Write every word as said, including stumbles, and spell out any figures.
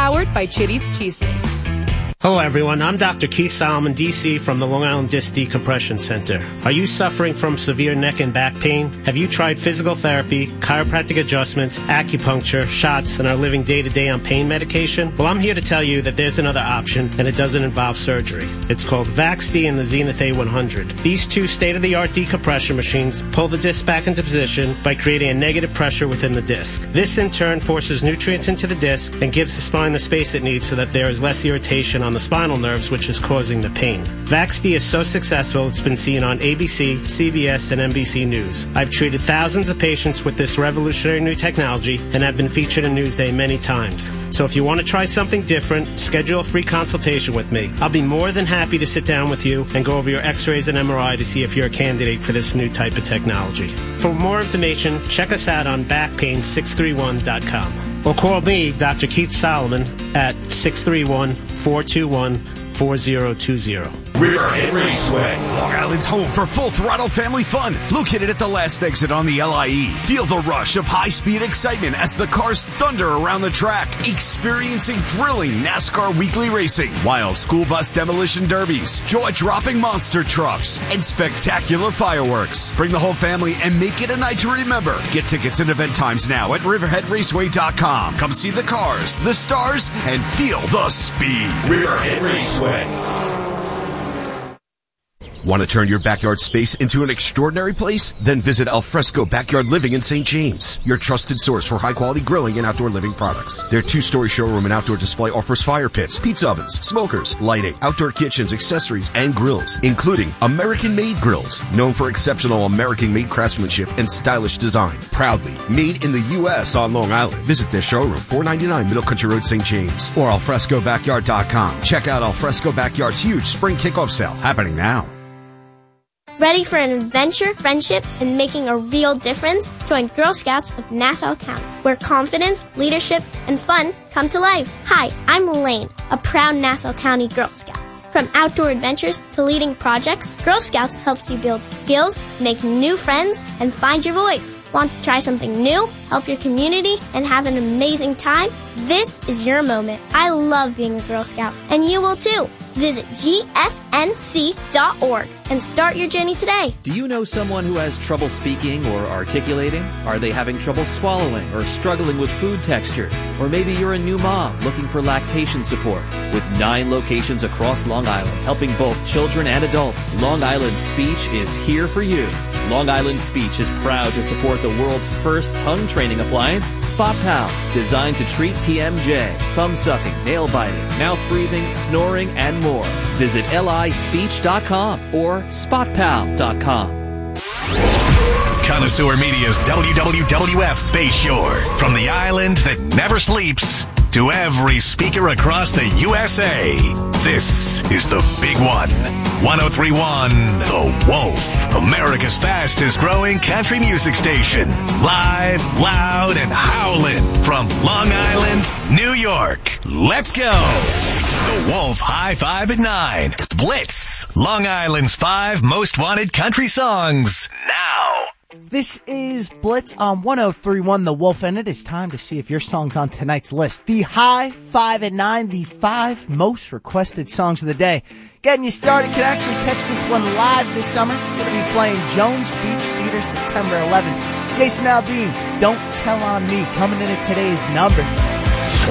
Powered by Chitty's Cheesesteaks. Hello, everyone. I'm Doctor Keith Solomon, D C, from the Long Island Disc Decompression Center. Are you suffering from severe neck and back pain? Have you tried physical therapy, chiropractic adjustments, acupuncture, shots, and are living day-to-day on pain medication? Well, I'm here to tell you that there's another option, and it doesn't involve surgery. It's called VaxD and the Zenith A one hundred. These two state-of-the-art decompression machines pull the disc back into position by creating a negative pressure within the disc. This, in turn, forces nutrients into the disc and gives the spine the space it needs so that there is less irritation on the spinal nerves, which is causing the pain. VaxD is so successful, it's been seen on A B C, C B S, and N B C News. I've treated thousands of patients with this revolutionary new technology and have been featured in Newsday many times. So if you want to try something different, schedule a free consultation with me. I'll be more than happy to sit down with you and go over your x-rays and M R I to see if you're a candidate for this new type of technology. For more information, check us out on back pain six three one dot com. Or call me, Doctor Keith Solomon, at six three one, four two one, four zero two zero. Riverhead Raceway, Long Island's home for full throttle family fun. Located at the last exit on the L I E. Feel the rush of high-speed excitement as the cars thunder around the track. Experiencing thrilling NASCAR weekly racing, wild school bus demolition derbies, jaw-dropping monster trucks, and spectacular fireworks. Bring the whole family and make it a night to remember. Get tickets and event times now at riverhead raceway dot com. Come see the cars, the stars, and feel the speed. Riverhead Raceway. Want to turn your backyard space into an extraordinary place? Then visit Alfresco Backyard Living in Saint James, your trusted source for high-quality grilling and outdoor living products. Their two-story showroom and outdoor display offers fire pits, pizza ovens, smokers, lighting, outdoor kitchens, accessories, and grills, including American-made grills, known for exceptional American-made craftsmanship and stylish design. Proudly made in the U S on Long Island. Visit their showroom, four ninety-nine Middle Country Road, Saint James, or alfresco backyard dot com. Check out Alfresco Backyard's huge spring kickoff sale happening now. Ready for an adventure, friendship, and making a real difference? Join Girl Scouts of Nassau County, where confidence, leadership, and fun come to life. Hi, I'm Elaine, a proud Nassau County Girl Scout. From outdoor adventures to leading projects, Girl Scouts helps you build skills, make new friends, and find your voice. Want to try something new, help your community, and have an amazing time? This is your moment. I love being a Girl Scout, and you will too. Visit G S N C dot org and start your journey today. Do you know someone who has trouble speaking or articulating? Are they having trouble swallowing or struggling with food textures? Or maybe you're a new mom looking for lactation support. With nine locations across Long Island, helping both children and adults, Long Island Speech is here for you. Long Island Speech is proud to support the world's first tongue training appliance, Spot Pal, designed to treat T M J, thumb sucking, nail biting, mouth breathing, snoring, and more. Visit L I speech dot com or spot pal dot com. Connoisseur Media's W W W F Bayshore. From the island that never sleeps to every speaker across the U S A. This is the big one. one oh three point one The Wolf, America's fastest growing country music station. Live, loud, and howling from Long Island, New York. Let's go. The Wolf High Five at nine. Blitz, Long Island's five most wanted country songs. Now. This is Blitz on one oh three point one The Wolf, and it is time to see if your song's on tonight's list. The High Five at nine, the five most requested songs of the day. Getting you started, can actually catch this one live this summer. Going to be playing Jones Beach Theater September eleventh. Jason Aldean, Don't Tell on Me, coming in at today's number